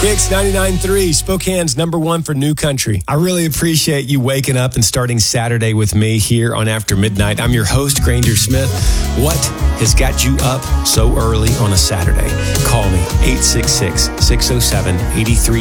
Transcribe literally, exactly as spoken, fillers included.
Kicks ninety-nine point three, Spokane's number one for new country. I really appreciate you waking up and starting Saturday with me here on After Midnight. I'm your host, Granger Smith. What has got you up so early on a Saturday? Call me, eight six six, six oh seven, eight three